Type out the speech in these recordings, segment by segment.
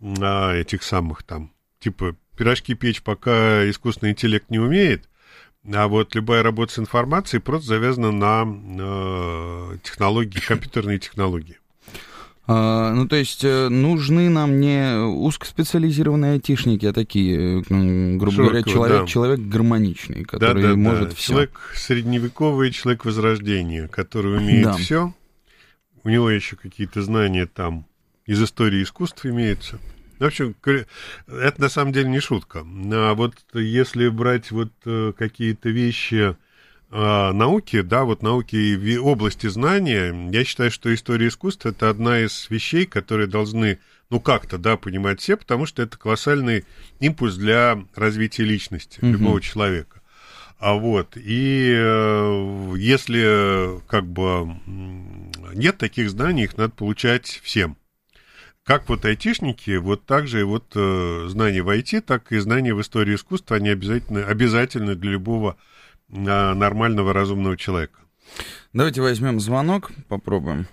этих самых там, типа, пирожки печь, пока искусственный интеллект не умеет, а вот любая работа с информацией просто завязана на технологии, компьютерные технологии. Ну, то есть нужны нам не узкоспециализированные айтишники, а такие, грубо говоря, человек гармоничный, который может все. Человек средневековый, человек Возрождения, который умеет все. У него еще какие-то знания там из истории искусств имеются. В общем, это на самом деле не шутка. А вот если брать вот какие-то вещи науки, да, вот науки в области знания, я считаю, что история искусства — это одна из вещей, которые должны, ну, как-то, да, понимать все, потому что это колоссальный импульс для развития личности любого человека. И если, как бы, нет таких знаний, их надо получать всем. Как вот айтишники, вот так же и вот знания в IT, так и знания в истории искусства, они обязательны для любого нормального, разумного человека. Давайте возьмем звонок, попробуем.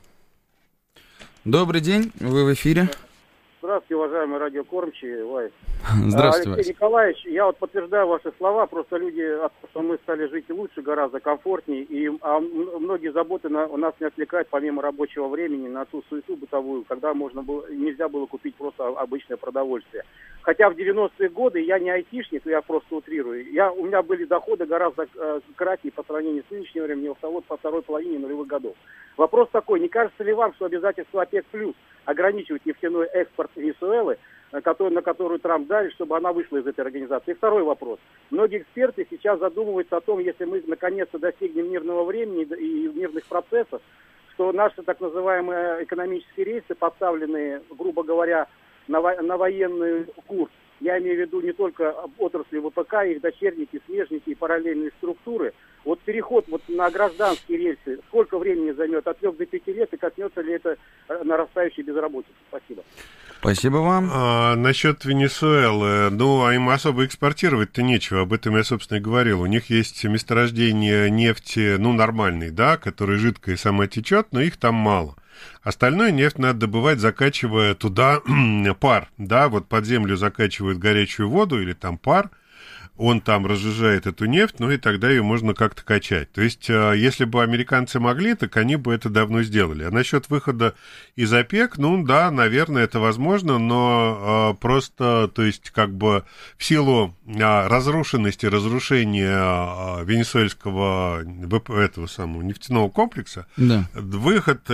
Добрый день, вы в эфире. Здравствуйте, уважаемые радиокормчие, Вайс. Здравствуйте, Алексей Николаевич, я вот подтверждаю ваши слова, просто люди, что мы стали жить лучше, гораздо комфортнее, и многие заботы у нас не отвлекают помимо рабочего времени на ту суету бытовую, когда нельзя было купить просто обычное продовольствие. Хотя в 90-е годы я не айтишник, я просто утрирую. У меня были доходы гораздо кратнее по сравнению с нынешним временем, по второй половине нулевых годов. Вопрос такой, не кажется ли вам, что обязательство ОПЕК+, ограничивать нефтяной экспорт Венесуэлы, на которую Трамп давит, чтобы она вышла из этой организации? И второй вопрос. Многие эксперты сейчас задумываются о том, если мы наконец-то достигнем мирного времени и мирных процессов, что наши так называемые экономические рейсы, поставленные, грубо говоря, на военный курс, я имею в виду не только отрасли ВПК, их дочерники, смежники и параллельные структуры, вот переход вот на гражданские рельсы, сколько времени займет, от 3 до 5 лет, и коснется ли это нарастающей безработицы? Спасибо. Спасибо вам. Насчет Венесуэлы, им особо экспортировать-то нечего, об этом я, собственно, и говорил. У них есть месторождение нефти, нормальной, да, которая жидкая и сама течет, но их там мало. Остальную нефть надо добывать, закачивая туда пар, да, вот под землю закачивают горячую воду или там пар, он там разжижает эту нефть, и тогда ее можно как-то качать. То есть, если бы американцы могли, так они бы это давно сделали. А насчет выхода из ОПЕК, да, наверное, это возможно, но просто, то есть, как бы в силу разрушенности, разрушения венесуэльского этого самого нефтяного комплекса, да, выход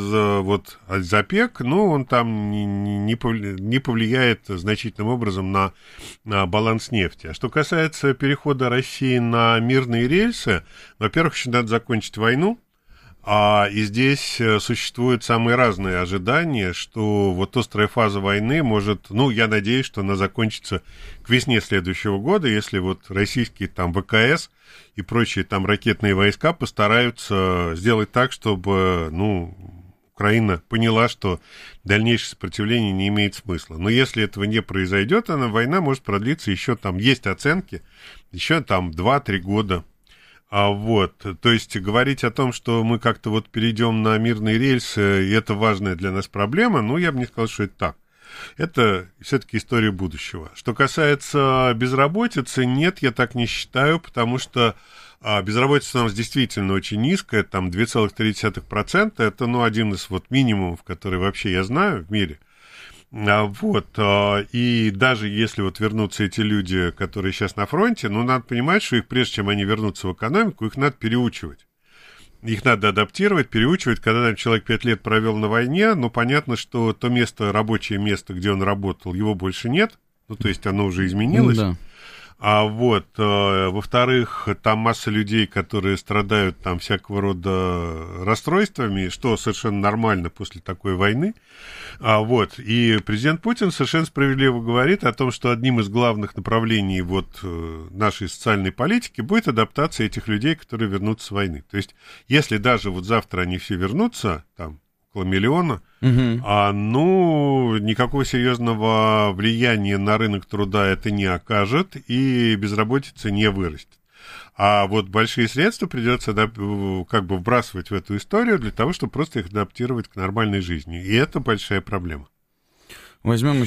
из ОПЕК, он там не повлияет значительным образом на баланс нефти. А что касается перехода России на мирные рельсы, во-первых, еще надо закончить войну, и здесь существуют самые разные ожидания, что вот острая фаза войны может, я надеюсь, что она закончится к весне следующего года, если вот российские там ВКС и прочие там ракетные войска постараются сделать так, чтобы, Украина поняла, что дальнейшее сопротивление не имеет смысла. Но если этого не произойдет, война может продлиться еще там, есть оценки, еще там 2-3 года. То есть говорить о том, что мы как-то вот перейдем на мирные рельсы, и это важная для нас проблема, я бы не сказал, что это так. Это все-таки история будущего. Что касается безработицы, нет, я так не считаю, потому что безработица у нас действительно очень низкая, там 2,3%, это, один из минимумов, который вообще я знаю в мире. И даже если вернутся эти люди, которые сейчас на фронте, надо понимать, что их, прежде чем они вернутся в экономику, их надо переучивать. Их надо адаптировать, переучивать. Когда там человек 5 лет провел на войне, понятно, что то место, рабочее место, где он работал, его больше нет, то есть оно уже изменилось. Да. Во-вторых, там масса людей, которые страдают там всякого рода расстройствами, что совершенно нормально после такой войны. И президент Путин совершенно справедливо говорит о том, что одним из главных направлений нашей социальной политики будет адаптация этих людей, которые вернутся с войны. То есть, если даже завтра они все вернутся, там, около 1 миллиона, никакого серьезного влияния на рынок труда это не окажет, и безработица не вырастет. А большие средства придется вбрасывать в эту историю для того, чтобы просто их адаптировать к нормальной жизни. И это большая проблема. Возьмем